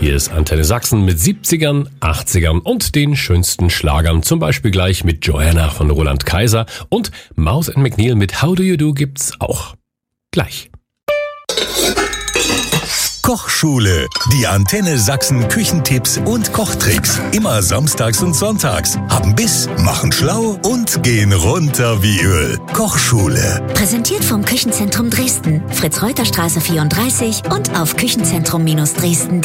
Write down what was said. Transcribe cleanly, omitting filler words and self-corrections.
Hier ist Antenne Sachsen mit 70ern, 80ern und den schönsten Schlagern. Zum Beispiel gleich mit Joanna von Roland Kaiser und Mouse & McNeil mit How Do You Do gibt's auch. Gleich. Kochschule. Die Antenne Sachsen Küchentipps und Kochtricks. Immer samstags und sonntags. Haben Biss, machen schlau und gehen runter wie Öl. Kochschule. Präsentiert vom Küchenzentrum Dresden. Fritz-Reuter-Straße 34 und auf Küchenzentrum-Dresden.